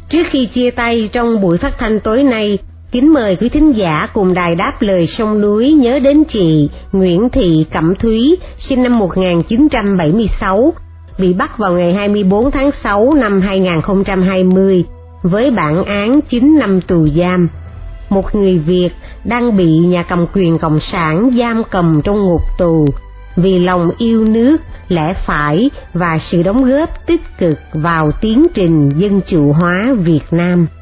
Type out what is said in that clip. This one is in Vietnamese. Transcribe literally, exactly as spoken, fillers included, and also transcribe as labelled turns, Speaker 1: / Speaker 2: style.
Speaker 1: Trước khi chia tay trong buổi phát thanh tối nay, kính mời quý thính giả cùng đài Đáp Lời Sông Núi nhớ đến chị Nguyễn Thị Cẩm Thúy, sinh năm một nghìn chín trăm bảy mươi sáu, bị bắt vào ngày hai mươi bốn tháng sáu năm hai nghìn không trăm hai mươi với bản án chín năm tù giam. Một người Việt đang bị nhà cầm quyền cộng sản giam cầm trong ngục tù vì lòng yêu nước, lẽ phải và sự đóng góp tích cực vào tiến trình dân chủ hóa Việt Nam.